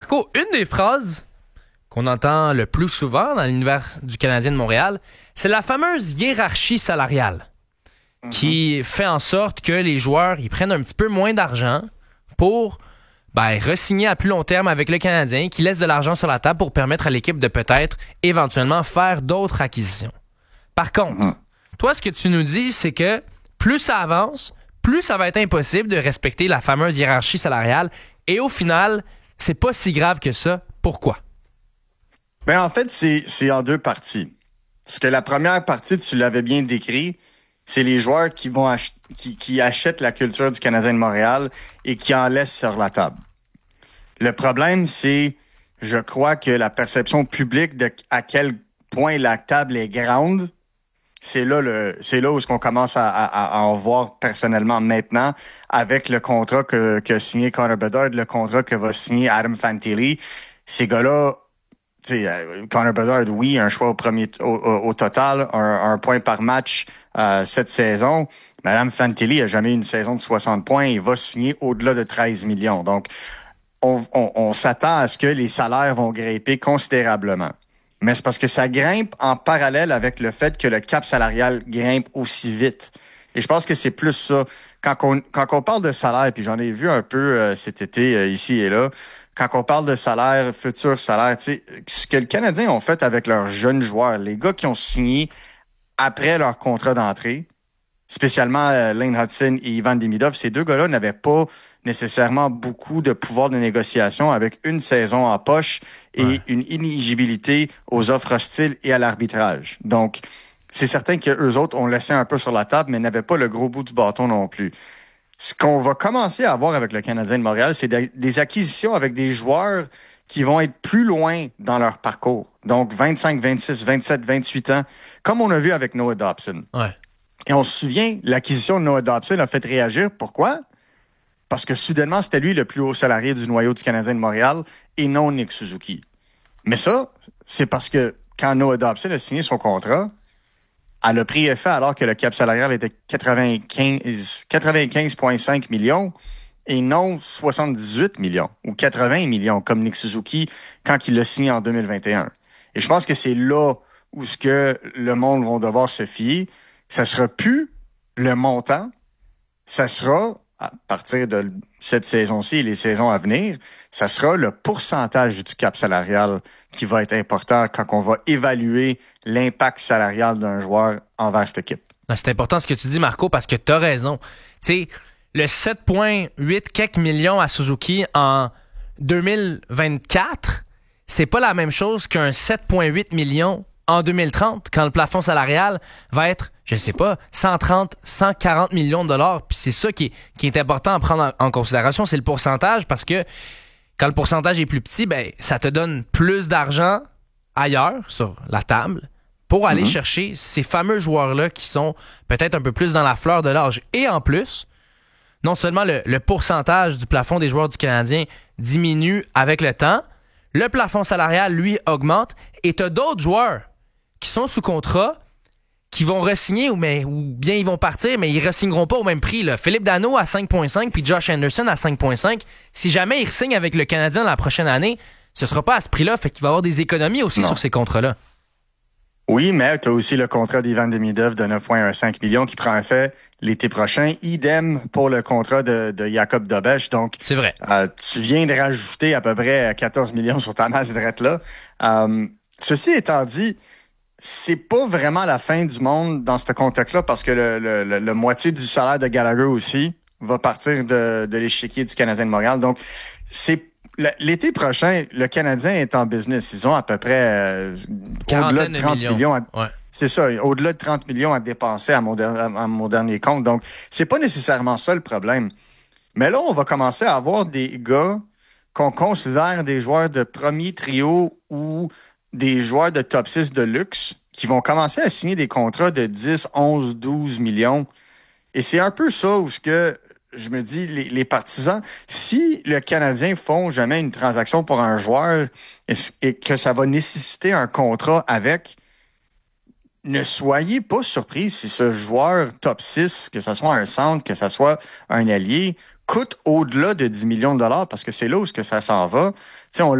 Marco, une des phrases qu'on entend le plus souvent dans l'univers du Canadien de Montréal, c'est la fameuse hiérarchie salariale qui fait en sorte que les joueurs ils prennent un petit peu moins d'argent pour re-signer à plus long terme avec le Canadien, qui laisse de l'argent sur la table pour permettre à l'équipe de peut-être éventuellement faire d'autres acquisitions. Par contre, toi, ce que tu nous dis, c'est que plus ça avance, plus ça va être impossible de respecter la fameuse hiérarchie salariale. Et au final, c'est pas si grave que ça. Pourquoi? En fait, c'est en deux parties. Parce que la première partie, tu l'avais bien décrit, c'est les joueurs qui vont qui achètent la culture du Canadien de Montréal et qui en laissent sur la table. Le problème, c'est, je crois que la perception publique de à quel point la table est grande, c'est là où on commence à en voir personnellement maintenant avec le contrat que signé Connor Bedard, le contrat que va signer Adam Fantilli. Ces gars-là, Connor Bedard, oui, un choix au total, un point par match cette saison. Mais Adam Fantilli a jamais eu une saison de 60 points. Il va signer au-delà de 13 millions. Donc, on s'attend à ce que les salaires vont grimper considérablement. Mais c'est parce que ça grimpe en parallèle avec le fait que le cap salarial grimpe aussi vite. Et je pense que c'est plus ça. Quand on parle de salaire, puis j'en ai vu un peu cet été ici et là, quand on parle de salaire, futur salaire, tu sais, ce que le Canadien ont fait avec leurs jeunes joueurs, les gars qui ont signé après leur contrat d'entrée, spécialement Lane Hudson et Ivan Demidov, ces deux gars-là n'avaient pas nécessairement beaucoup de pouvoir de négociation avec une saison en poche et une inéligibilité aux offres hostiles et à l'arbitrage. Donc, c'est certain qu'eux autres ont laissé un peu sur la table, mais n'avaient pas le gros bout du bâton non plus. Ce qu'on va commencer à avoir avec le Canadien de Montréal, c'est des acquisitions avec des joueurs qui vont être plus loin dans leur parcours. Donc, 25, 26, 27, 28 ans, comme on a vu avec Noah Dobson. Ouais. Et on se souvient, l'acquisition de Noah Dobson a fait réagir. Pourquoi? Parce que soudainement, c'était lui le plus haut salarié du noyau du Canadien de Montréal et non Nick Suzuki. Mais ça, c'est parce que quand Noah Dobson a signé son contrat, elle a pris effet alors que le cap salarial était 95,5 millions et non 78 millions ou 80 millions comme Nick Suzuki quand il l'a signé en 2021. Et je pense que c'est là où ce que le monde va devoir se fier. Ça sera plus le montant, ça sera à partir de cette saison-ci et les saisons à venir, ça sera le pourcentage du cap salarial qui va être important quand on va évaluer l'impact salarial d'un joueur envers cette équipe. Non, c'est important ce que tu dis, Marco, parce que tu as raison. Tu sais, le 7,8 quelques millions à Suzuki en 2024, c'est pas la même chose qu'un 7,8 millions en 2030, quand le plafond salarial va être, je sais pas, 130, 140 millions de dollars. Puis c'est ça qui est important à prendre en considération, c'est le pourcentage, parce que quand le pourcentage est plus petit, ça te donne plus d'argent ailleurs, sur la table, pour aller chercher ces fameux joueurs-là qui sont peut-être un peu plus dans la fleur de l'âge. Et en plus, non seulement le pourcentage du plafond des joueurs du Canadien diminue avec le temps, le plafond salarial, lui, augmente, et tu as d'autres joueurs qui sont sous contrat, qui vont re-signer ou bien ils vont partir, mais ils re-signeront pas au même prix. Là. Philippe Danault à 5,5 puis Josh Anderson à 5,5. Si jamais ils re-signent avec le Canadien la prochaine année, ce sera pas à ce prix-là, fait qu'il va y avoir des économies aussi sur ces contrats-là. Oui, mais tu as aussi le contrat d'Ivan Demidov de 9,15 millions qui prend effet l'été prochain. Idem pour le contrat de Jacob Dobeš. Donc, c'est vrai. Tu viens de rajouter à peu près 14 millions sur ta masse de dette-là. Ceci étant dit, c'est pas vraiment la fin du monde dans ce contexte-là parce que le moitié du salaire de Gallagher aussi va partir de l'échiquier du Canadien de Montréal. Donc, l'été prochain, le Canadien est en business. Ils ont à peu près au-delà de 30 millions. C'est ça, au-delà de 30 millions à dépenser à mon dernier compte. Donc, c'est pas nécessairement ça le problème. Mais là, on va commencer à avoir des gars qu'on considère des joueurs de premier trio ou des joueurs de top 6 de luxe qui vont commencer à signer des contrats de 10, 11, 12 millions. Et c'est un peu ça où ce que je me dis, les partisans, si le Canadien font jamais une transaction pour un joueur et que ça va nécessiter un contrat avec, ne soyez pas surpris si ce joueur top 6, que ce soit un centre, que ce soit un allié, coûte au-delà de 10 millions de dollars parce que c'est là où ce que ça s'en va. Tu sais,